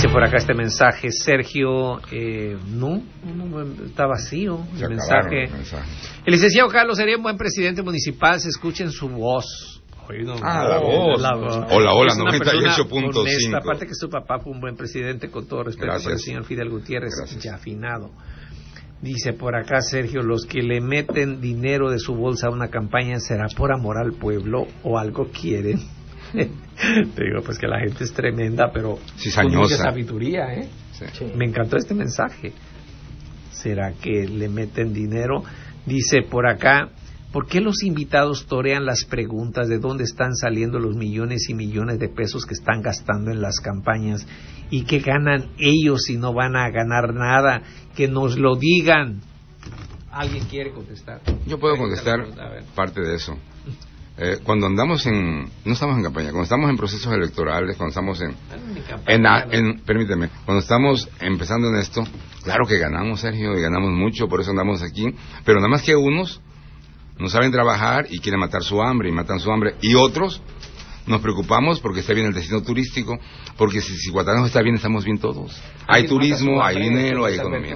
Dice por acá este mensaje, Sergio, no, está vacío el mensaje. El licenciado Carlos sería un buen presidente municipal, se escucha en su voz. La voz. Hola, 98.5. Aparte que su papá fue un buen presidente, con todo respeto por el señor Fidel Gutiérrez, ya afinado. Dice por acá Sergio, los que le meten dinero de su bolsa a una campaña, ¿será por amor al pueblo o algo quieren? Te digo, pues que la gente es tremenda, pero con mucha sabiduría, Sí. Me encantó este mensaje. ¿Será que le meten dinero? Dice por acá, ¿por qué los invitados torean las preguntas de dónde están saliendo los millones y millones de pesos que están gastando en las campañas? ¿Y qué ganan ellos si no van a ganar nada? Que nos lo digan. ¿Alguien quiere contestar? Yo puedo contestar parte de eso. Cuando andamos no estamos en campaña, cuando estamos en procesos electorales, cuando estamos permíteme, cuando estamos empezando en esto, claro que ganamos, Sergio, y ganamos mucho, por eso andamos aquí, pero nada más que unos no saben trabajar y quieren matar su hambre, y matan su hambre, y otros nos preocupamos porque está bien el destino turístico, porque si Zihuatanejo está bien, estamos bien todos. Hay turismo, hay dinero, hay economía.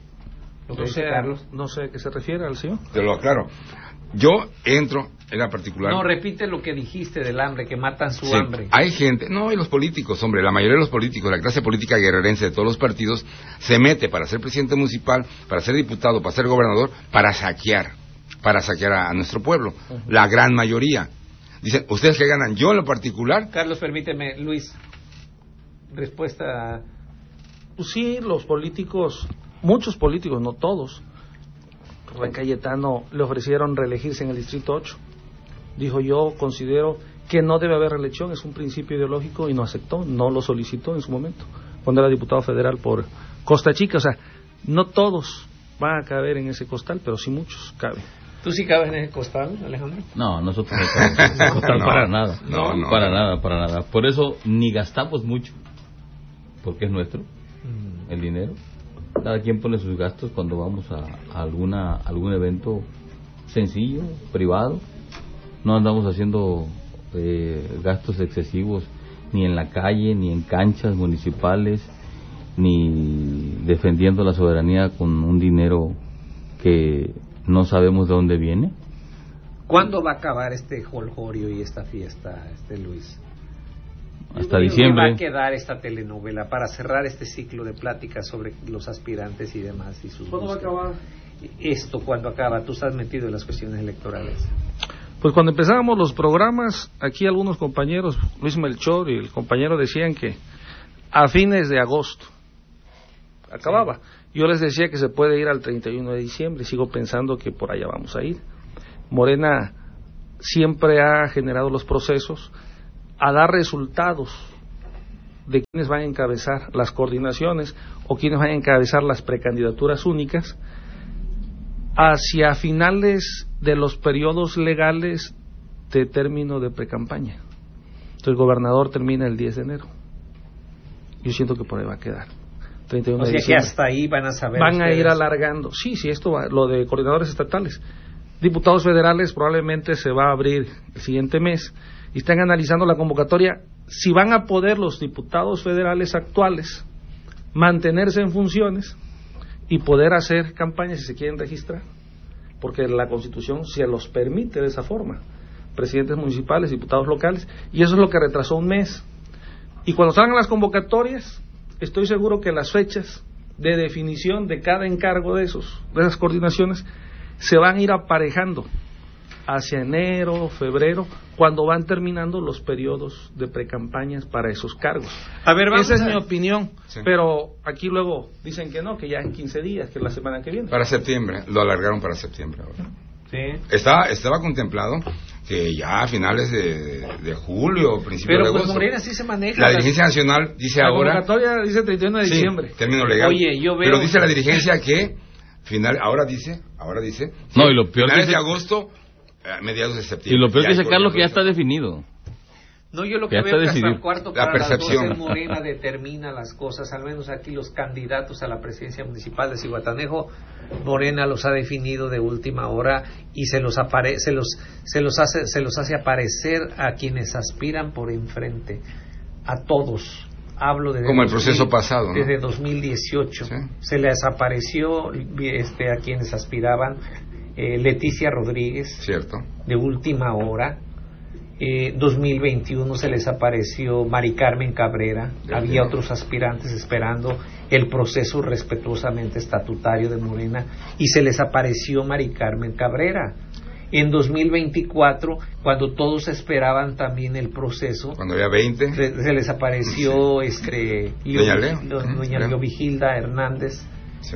Carlos, no sé a qué se refiere al señor. Te lo aclaro. Yo entro en la particular. No, repite lo que dijiste del hambre, que matan su hambre. Hay gente, y los políticos, hombre, la mayoría de los políticos, la clase política guerrerense de todos los partidos, se mete para ser presidente municipal, para ser diputado, para ser gobernador, para saquear a nuestro pueblo. La gran mayoría. Dicen, ¿ustedes qué ganan? Yo en lo particular. Carlos, permíteme, Luis, respuesta. Pues sí, los políticos, muchos políticos, no todos. Rubén Cayetano le ofrecieron reelegirse en el Distrito 8. Dijo, yo considero que no debe haber reelección, es un principio ideológico, y no aceptó, no lo solicitó en su momento, cuando era diputado federal por Costa Chica. O sea, no todos van a caber en ese costal, pero sí muchos caben. ¿Tú sí cabes en ese costal, Alejandro? No, nosotros no cabemos en ese costal para nada. No, para nada. Por eso ni gastamos mucho, porque es nuestro el dinero. Cada quien pone sus gastos cuando vamos a algún evento sencillo, privado. No andamos haciendo gastos excesivos ni en la calle, ni en canchas municipales, ni defendiendo la soberanía con un dinero que no sabemos de dónde viene. ¿Cuándo va a acabar este jolgorio y esta fiesta, Luis? Hasta diciembre. ¿Qué va a quedar esta telenovela para cerrar este ciclo de pláticas sobre los aspirantes y demás? ¿Cuándo va a acabar? Esto, ¿cuándo acaba? Tú estás metido en las cuestiones electorales. Pues cuando empezábamos los programas, aquí algunos compañeros, Luis Melchor y el compañero, decían que a fines de agosto acababa. Sí. Yo les decía que se puede ir al 31 de diciembre, y sigo pensando que por allá vamos a ir. Morena siempre ha generado los procesos a dar resultados de quienes van a encabezar las coordinaciones o quienes van a encabezar las precandidaturas únicas hacia finales de los periodos legales de término de precampaña. Entonces el gobernador termina el 10 de enero. Yo siento que por ahí va a quedar. 31 de diciembre. Que hasta ahí van a saber. Van a ir alargando. Sí, esto va, lo de coordinadores estatales. Diputados federales probablemente se va a abrir el siguiente mes y están analizando la convocatoria, si van a poder los diputados federales actuales mantenerse en funciones y poder hacer campaña si se quieren registrar, porque la Constitución se los permite de esa forma, presidentes municipales, diputados locales, y eso es lo que retrasó un mes. Y cuando salgan las convocatorias, estoy seguro que las fechas de definición de cada encargo de esas coordinaciones se van a ir aparejando hacia enero, febrero, cuando van terminando los periodos de precampañas para esos cargos. A ver, esa es mi opinión, sí. Pero aquí luego dicen que no, que ya en 15 días, que la semana que viene. Para septiembre, lo alargaron para septiembre ahora. Sí. Estaba contemplado que ya a finales de julio, principios de agosto. Pero pues Morena sí se maneja. La dirigencia nacional dice ahora... La convocatoria dice 31 de diciembre. Término legal. Oye, yo veo... Pero dice la dirigencia que ahora dice... No, y lo peor finales que de agosto... mediados de septiembre. Y lo peor que dice Carlos, que ya está definido. No, yo lo que veo es que hasta el cuarto para las 12 Morena determina las cosas, al menos aquí los candidatos a la presidencia municipal de Zihuatanejo, Morena los ha definido de última hora y se los hace aparecer a quienes aspiran por enfrente, a todos hablo de... Como el proceso pasado, ¿no? Desde 2018. ¿Sí? Se le desapareció a quienes aspiraban. Leticia Rodríguez, cierto, de última hora. 2021 se les apareció Mari Carmen Cabrera. Había otros aspirantes esperando el proceso respetuosamente estatutario de Morena y se les apareció Mari Carmen Cabrera. En 2024, cuando todos esperaban también el proceso, cuando había 20, se les apareció doña Leovigilda Hernández. Sí.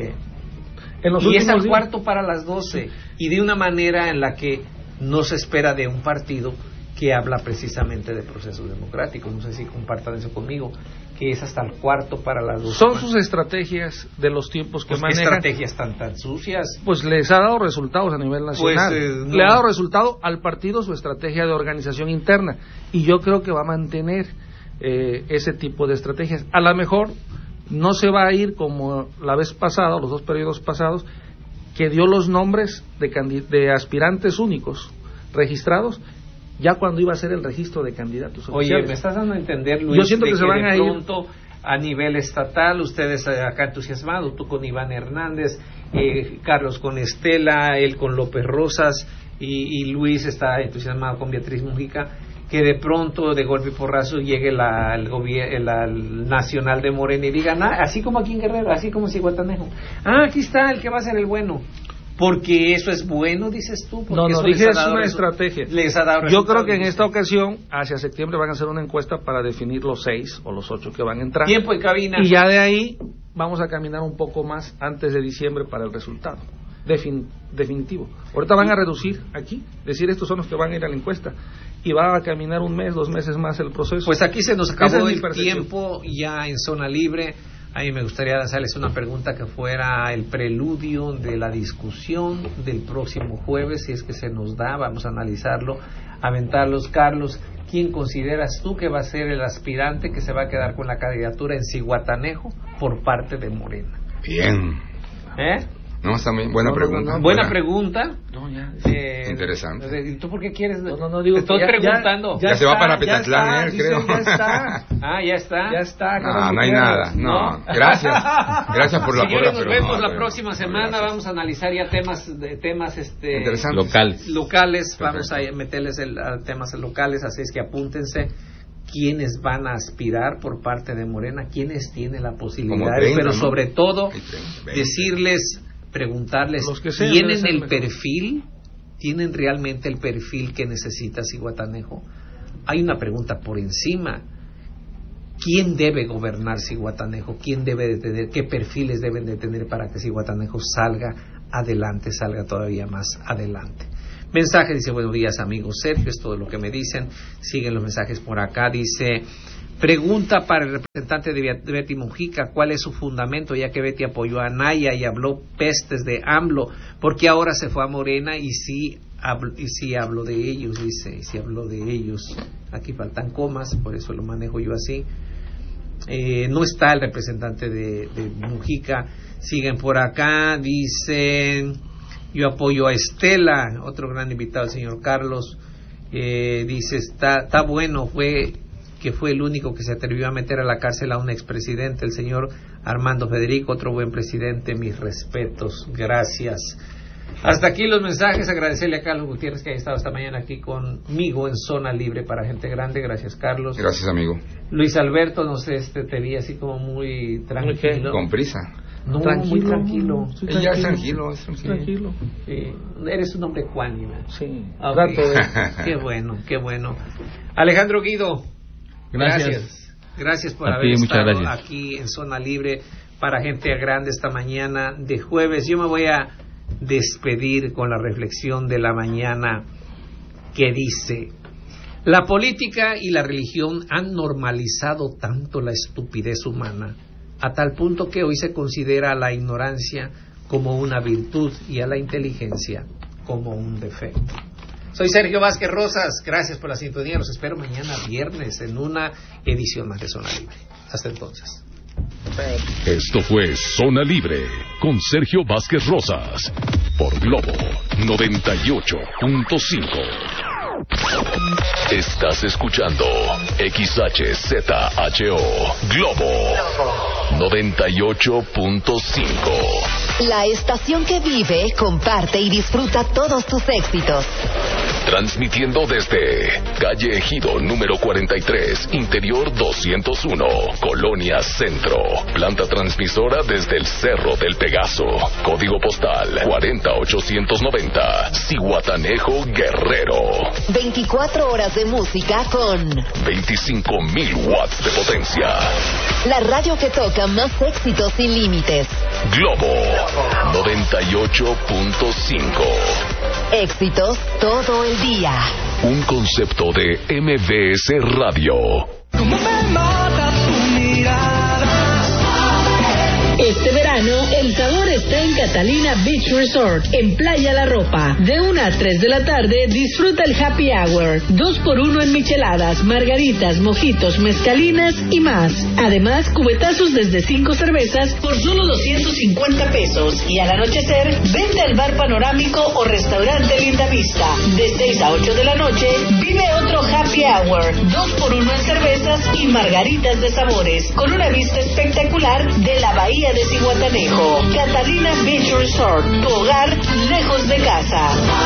Y es al cuarto para las 12, y de una manera en la que no se espera de un partido que habla precisamente de procesos democráticos. No sé si compartan eso conmigo, que es hasta el cuarto para las 12. Son sus estrategias de los tiempos que manejan. ¿Qué estrategias tan sucias? Pues les ha dado resultados a nivel nacional. No. Le ha dado resultado al partido su estrategia de organización interna, y yo creo que va a mantener ese tipo de estrategias. A lo mejor no se va a ir como la vez pasada, los 2 periodos pasados, que dio los nombres de aspirantes únicos registrados, ya cuando iba a ser el registro de candidatos oficiales. Oye, me estás dando a entender, Luis, yo siento que se van a ir pronto a nivel estatal, ustedes acá entusiasmados, tú con Iván Hernández, Carlos con Estela, él con López Rosas, y Luis está entusiasmado con Beatriz Mujica, que de pronto, de golpe y porrazo, llegue el nacional de Morena y digan, así como aquí en Guerrero, así como en Zihuatanejo, aquí está el que va a ser el bueno. Porque eso es bueno, dices tú. No, dije es una estrategia. Les ha dado. Yo creo que en esta ocasión, hacia septiembre, van a hacer una encuesta para definir los 6 o los 8 que van a entrar. Tiempo en cabina. Y ya de ahí vamos a caminar un poco más antes de diciembre para el resultado definitivo. Ahorita van a reducir aquí, decir estos son los que van a ir a la encuesta, y va a caminar 1 mes, 2 meses más el proceso. Pues aquí se nos acabó el tiempo ya en Zona Libre. A mí me gustaría hacerles una pregunta que fuera el preludio de la discusión del próximo jueves, si es que se nos da, vamos a analizarlo, aventarlos. Carlos, ¿quién consideras tú que va a ser el aspirante que se va a quedar con la candidatura en Zihuatanejo por parte de Morena? Bien. No, está bien. Buena pregunta. Buena pregunta. No, ya. Interesante. ¿Y tú por qué quieres? No, digo. Te estoy preguntando. Ya se va para Petatlán, creo. Ya está. Ya está. Ya está. No hay nada. No. Gracias. Gracias por la porra. Nos vemos la próxima semana. Gracias. Vamos a analizar ya temas locales. Perfecto. Vamos a meterles temas locales, así es que apúntense. ¿Quiénes van a aspirar por parte de Morena? ¿Quiénes tienen la posibilidad? 30, pero sobre todo, decirles, preguntarles, ¿tienen el perfil? ¿Tienen realmente el perfil que necesita Zihuatanejo? Hay una pregunta por encima. ¿Quién debe gobernar Zihuatanejo? ¿Quién debe de tener? ¿Qué perfiles deben de tener para que Zihuatanejo salga adelante, salga todavía más adelante? Mensaje, dice, buenos días amigos, Sergio, es todo lo que me dicen. Siguen los mensajes por acá, dice, pregunta para el representante de Betty Mujica, ¿cuál es su fundamento? Ya que Betty apoyó a Anaya y habló pestes de AMLO, porque ahora se fue a Morena y sí habló de ellos, dice, y sí habló de ellos. Aquí faltan comas, por eso lo manejo yo así. No está el representante de Mujica. Siguen por acá, dicen, yo apoyo a Estela, otro gran invitado, el señor Carlos, dice, está bueno, fue el único que se atrevió a meter a la cárcel a un expresidente, el señor Armando Federico, otro buen presidente, mis respetos, gracias. Hasta aquí los mensajes, agradecerle a Carlos Gutiérrez que haya estado esta mañana aquí conmigo en Zona Libre para Gente Grande, gracias Carlos. Gracias amigo. Luis Alberto, no sé, te vi así como muy tranquilo. Con prisa. No, muy tranquilo. Ya es tranquilo. Sí. Eres un hombre ecuánime. Sí. Okay. Qué bueno. Alejandro Guido, gracias por haber estado aquí en Zona Libre para Gente Grande esta mañana de jueves. Yo me voy a despedir con la reflexión de la mañana que dice: la política y la religión han normalizado tanto la estupidez humana a tal punto que hoy se considera a la ignorancia como una virtud y a la inteligencia como un defecto. Soy Sergio Vázquez Rosas, gracias por la sintonía, los espero mañana viernes en una edición más de Zona Libre. Hasta entonces. Esto fue Zona Libre con Sergio Vázquez Rosas por Globo 98.5. Estás escuchando XHZHO Globo 98.5. La estación que vive, comparte y disfruta todos tus éxitos. Transmitiendo desde Calle Ejido número 43, Interior 201, Colonia Centro. Planta transmisora desde el Cerro del Pegaso. Código postal 40890, Zihuatanejo, Guerrero. 24 horas de música con 25,000 watts de potencia. La radio que toca más éxitos sin límites. Globo 98.5. Éxitos todo el día. Un concepto de MBS Radio. ¿Cómo me mata tu mirada? Este verano, el sabor está en Catalina Beach Resort, en Playa La Ropa. De 1 a 3 de la tarde, disfruta el Happy Hour. 2x1 en micheladas, margaritas, mojitos, mezcalinas y más. Además, cubetazos desde 5 cervezas por solo 250 pesos. Y al anochecer, vente al bar panorámico o restaurante Linda Vista. De 6 a 8 de la noche, vive otro Happy Hour. 2x1 en cervezas y margaritas de sabores, con una vista espectacular de la bahía de Zihuatanejo. Catalina Beach Resort, tu hogar lejos de casa.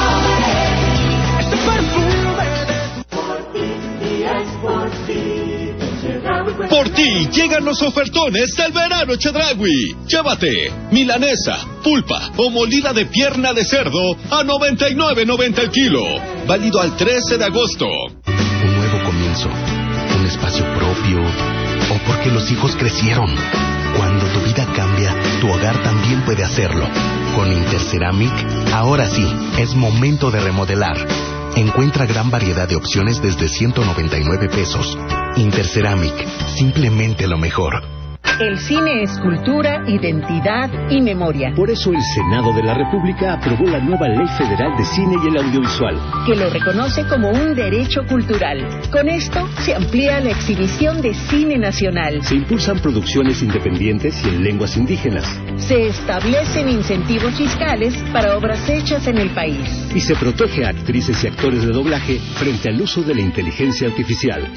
Por ti llegan los ofertones del verano Chedraui. Llévate milanesa, pulpa o molida de pierna de cerdo a $99.90 el kilo. Válido al 13 de agosto. Un nuevo comienzo, un espacio propio, o porque los hijos crecieron. Cuando tu vida cambia, tu hogar también puede hacerlo. Con Interceramic, ahora sí, es momento de remodelar. Encuentra gran variedad de opciones desde 199 pesos. Interceramic, simplemente lo mejor. El cine es cultura, identidad y memoria. Por eso el Senado de la República aprobó la nueva Ley Federal de Cine y el Audiovisual, que lo reconoce como un derecho cultural. Con esto se amplía la exhibición de cine nacional. Se impulsan producciones independientes y en lenguas indígenas. Se establecen incentivos fiscales para obras hechas en el país. Y se protege a actrices y actores de doblaje frente al uso de la inteligencia artificial.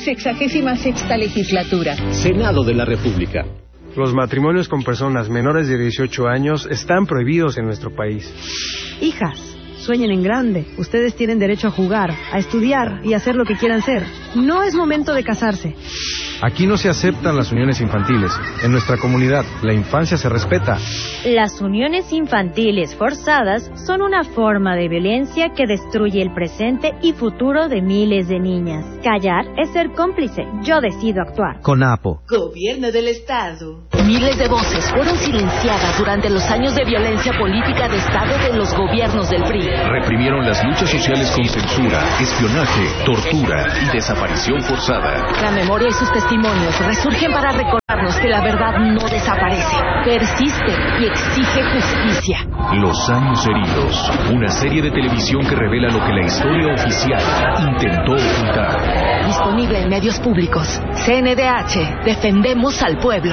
66ª legislatura. Senado de la República. Los matrimonios con personas menores de 18 años están prohibidos en nuestro país. Hijas, sueñen en grande. Ustedes tienen derecho a jugar, a estudiar y a hacer lo que quieran ser. No es momento de casarse. Aquí no se aceptan las uniones infantiles. En nuestra comunidad, la infancia se respeta. Las uniones infantiles forzadas son una forma de violencia que destruye el presente y futuro de miles de niñas. Callar es ser cómplice. Yo decido actuar. CONAPO. Gobierno del Estado. Miles de voces fueron silenciadas durante los años de violencia política de Estado de los gobiernos del PRI. Reprimieron las luchas sociales con censura, espionaje, tortura y desaparición forzada. La memoria y sus testimonios resurgen para recordarnos que la verdad no desaparece, persiste y exige justicia. Los años heridos, una serie de televisión que revela lo que la historia oficial intentó ocultar. Disponible en medios públicos. CNDH, defendemos al pueblo.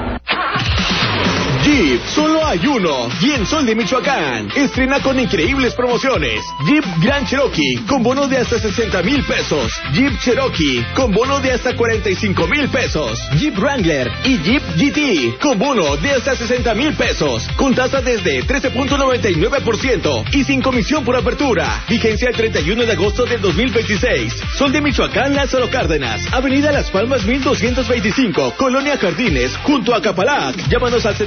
Jeep, solo hay uno. Y en Sol de Michoacán, estrena con increíbles promociones. Jeep Grand Cherokee, con bono de hasta 60,000 pesos. Jeep Cherokee, con bono de hasta 45,000 pesos. Jeep Wrangler y Jeep GT, con bono de hasta 60,000 pesos. Con tasa desde 13.99% y sin comisión por apertura. Vigencia el 31 de agosto del 2026. Sol de Michoacán, Lázaro Cárdenas, Avenida Las Palmas 1225, Colonia Jardines, junto a Capalac. Llámanos al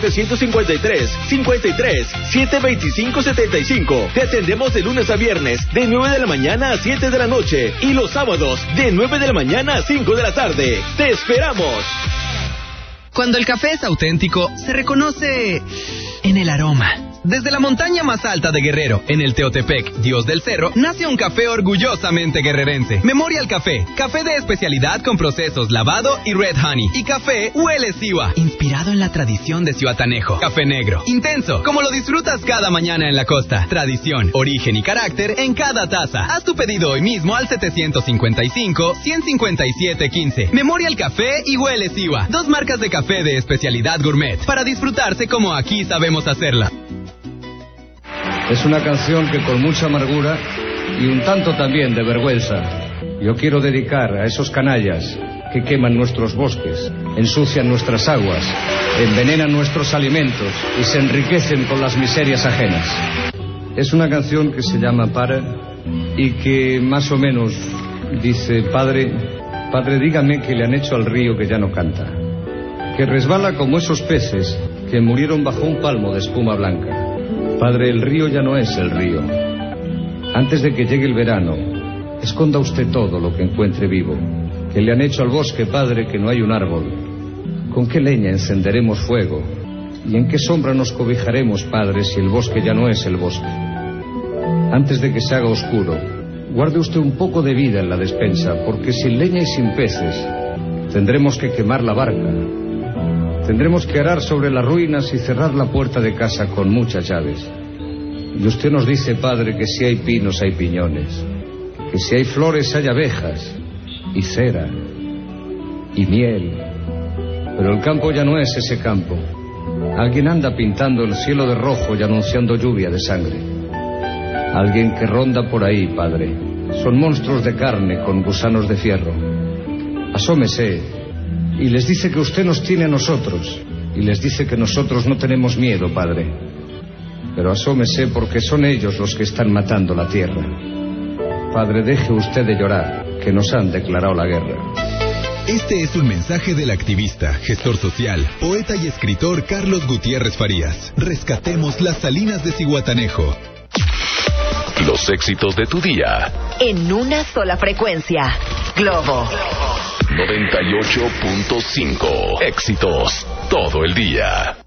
753-53-725-75. Te atendemos de lunes a viernes, de 9 de la mañana a 7 de la noche. Y los sábados, de 9 de la mañana a 5 de la tarde. ¡Te esperamos! Cuando el café es auténtico, se reconoce en el aroma. Desde la montaña más alta de Guerrero, en el Teotepec, Dios del Cerro, nace un café orgullosamente guerrerense. Memorial Café, café de especialidad con procesos lavado y red honey. Y café Huele Siwa, inspirado en la tradición de Zihuatanejo. Café negro, intenso, como lo disfrutas cada mañana en la costa. Tradición, origen y carácter en cada taza. Haz tu pedido hoy mismo al 755-157-15. Memorial Café y Huele Siwa, dos marcas de café de especialidad gourmet, para disfrutarse como aquí sabemos hacerla. Es una canción que con mucha amargura y un tanto también de vergüenza Yo quiero dedicar a esos canallas que queman nuestros bosques, ensucian nuestras aguas, envenenan nuestros alimentos y se enriquecen con las miserias ajenas. Es una canción que se llama Para y que más o menos dice: Padre, dígame que le han hecho al río que ya no canta, que resbala como esos peces que murieron bajo un palmo de espuma blanca. Padre, el río ya no es el río. Antes de que llegue el verano, esconda usted todo lo que encuentre vivo. Que le han hecho al bosque, Padre, que no hay un árbol. ¿Con qué leña encenderemos fuego? ¿Y en qué sombra nos cobijaremos, Padre, si el bosque ya no es el bosque? Antes de que se haga oscuro, guarde usted un poco de vida en la despensa, porque sin leña y sin peces tendremos que quemar la barca. Tendremos que arar sobre las ruinas y cerrar la puerta de casa con muchas llaves. Y usted nos dice, Padre, que si hay pinos hay piñones, que si hay flores hay abejas y cera y miel. Pero el campo ya no es ese campo. Alguien anda pintando el cielo de rojo y anunciando lluvia de sangre. Alguien que ronda por ahí, Padre. Son monstruos de carne con gusanos de fierro. Asómese y les dice que usted nos tiene a nosotros, y les dice que nosotros no tenemos miedo, Padre. Pero asómese, porque son ellos los que están matando la tierra. Padre, deje usted de llorar, que nos han declarado la guerra. Este es un mensaje del activista, gestor social, poeta y escritor Carlos Gutiérrez Farías. Rescatemos las salinas de Zihuatanejo. Los éxitos de tu día. En una sola frecuencia. Globo 98.5. Éxitos todo el día.